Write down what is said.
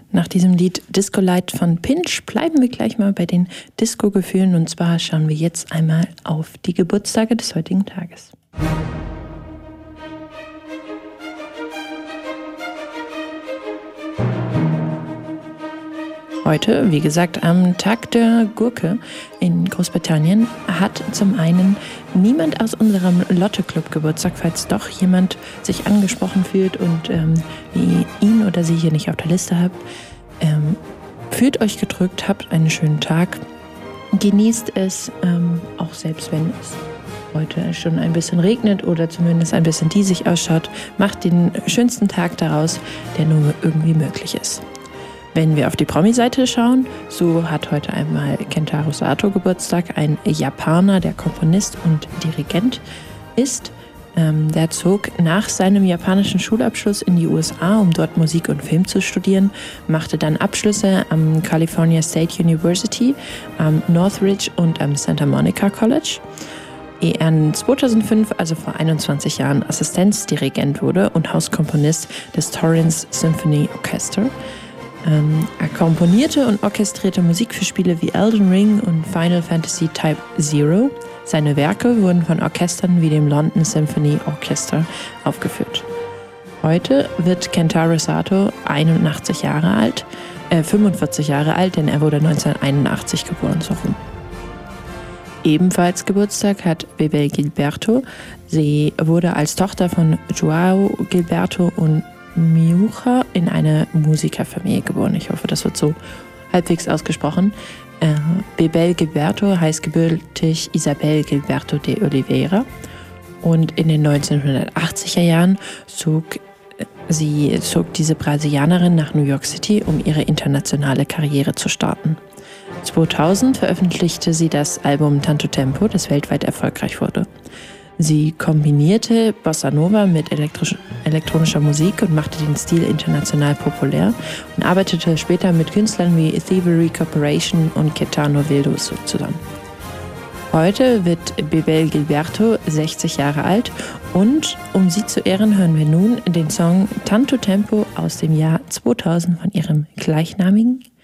Nach diesem Lied Disco Light von Pinch bleiben wir gleich mal bei den Disco-Gefühlen, und zwar schauen wir jetzt einmal auf die Geburtstage des heutigen Tages. Heute, wie gesagt, am Tag der Gurke in Großbritannien, hat zum einen niemand aus unserem Lotte-Club Geburtstag, falls doch jemand sich angesprochen fühlt und ihr ihn oder sie hier nicht auf der Liste habt. Fühlt euch gedrückt, habt einen schönen Tag, genießt es, auch selbst wenn es heute schon ein bisschen regnet oder zumindest ein bisschen diesig ausschaut, macht den schönsten Tag daraus, der nur irgendwie möglich ist. Wenn wir auf die Promi-Seite schauen, so hat heute einmal Kentaro Sato Geburtstag, ein Japaner, der Komponist und Dirigent ist. Der zog nach seinem japanischen Schulabschluss in die USA, um dort Musik und Film zu studieren, machte dann Abschlüsse am California State University, am Northridge und am Santa Monica College. Ehe er 2005, also vor 21 Jahren, Assistenzdirigent wurde und Hauskomponist des Torrance Symphony Orchestra. Er komponierte und orchestrierte Musik für Spiele wie Elden Ring und Final Fantasy Type 0. Seine Werke wurden von Orchestern wie dem London Symphony Orchestra aufgeführt. Heute wird Kentaro Sato 45 Jahre alt, denn er wurde 1981 geboren. So rum. Ebenfalls Geburtstag hat Bebel Gilberto. Sie wurde als Tochter von João Gilberto und Miucha in eine Musikerfamilie geboren. Ich hoffe, das wird so halbwegs ausgesprochen. Bebel Gilberto heißt gebürtig Isabel Gilberto de Oliveira. Und in den 1980er Jahren zog diese Brasilianerin nach New York City, um ihre internationale Karriere zu starten. 2000 veröffentlichte sie das Album Tanto Tempo, das weltweit erfolgreich wurde. Sie kombinierte Bossa Nova mit elektronischer Musik und machte den Stil international populär und arbeitete später mit Künstlern wie Thievery Corporation und Caetano Veloso zusammen. Heute wird Bebel Gilberto 60 Jahre alt und um sie zu ehren hören wir nun den Song Tanto Tempo aus dem Jahr 2000 von ihrem gleichnamigen